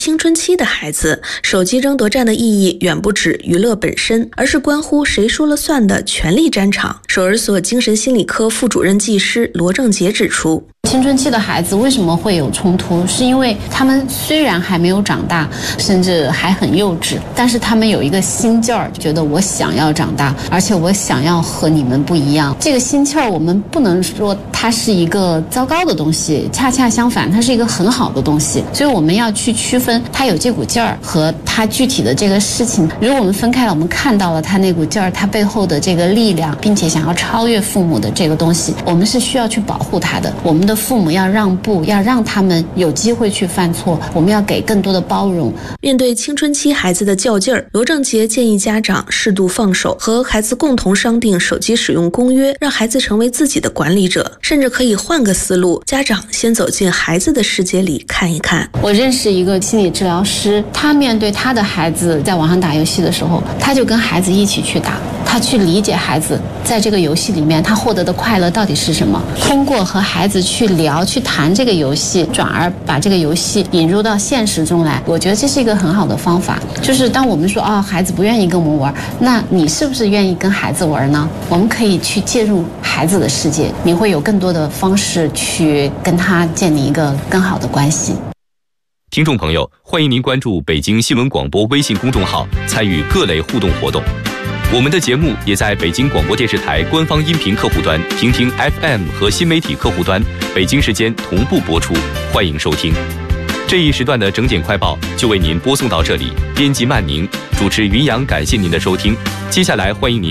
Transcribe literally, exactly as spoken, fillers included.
青春期的孩子，手机争夺战的意义远不止娱乐本身，而是关乎谁说了算的权力战场。首尔所精神心理科副主任技师罗正杰指出， 青春期的孩子为什么会有冲突，是因为他们虽然还没有长大，甚至还很幼稚，但是他们有一个心劲儿，觉得我想要长大，而且我想要和你们不一样。这个心气儿我们不能说它是一个糟糕的东西，恰恰相反，它是一个很好的东西。所以我们要去区分他有这股劲儿和他具体的这个事情。如果我们分开了，我们看到了他那股劲儿，他背后的这个力量，并且想要超越父母的这个东西，我们是需要去保护他的。我们的父母要让步，要让他们有机会去犯错，我们要给更多的包容。 面对青春期孩子的较劲儿，罗正杰建议家长适度放手，和孩子共同商定手机使用公约，让孩子成为自己的管理者。甚至可以换个思路，家长先走进孩子的世界里看一看。 我认识一个心理治疗师，他面对他的孩子在网上打游戏的时候，他就跟孩子一起去打，他去理解孩子在这个游戏里面他获得的快乐到底是什么，通过和孩子去聊去谈这个游戏，转而把这个游戏引入到现实中来。我觉得这是一个很好的方法。就是当我们说哦，孩子不愿意跟我们玩，那你是不是愿意跟孩子玩呢？我们可以去介入孩子的世界，你会有更多的方式去跟他建立一个更好的关系。 听众朋友，欢迎您关注北京新闻广播微信公众号，参与各类互动活动。我们的节目也在北京广播电视台官方音频客户端、听听 F M 和新媒体客户端北京时间同步播出，欢迎收听。这一时段的整点快报就为您播送到这里，编辑曼宁，主持云阳，感谢您的收听。接下来欢迎您